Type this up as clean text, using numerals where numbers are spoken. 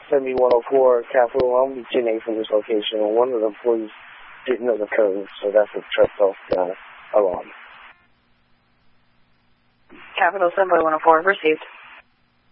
Semi 104, Capital, I'm returning from this location. One of the employees didn't know the code, so that's what tripped off the alarm. Capital, Assembly 104, received.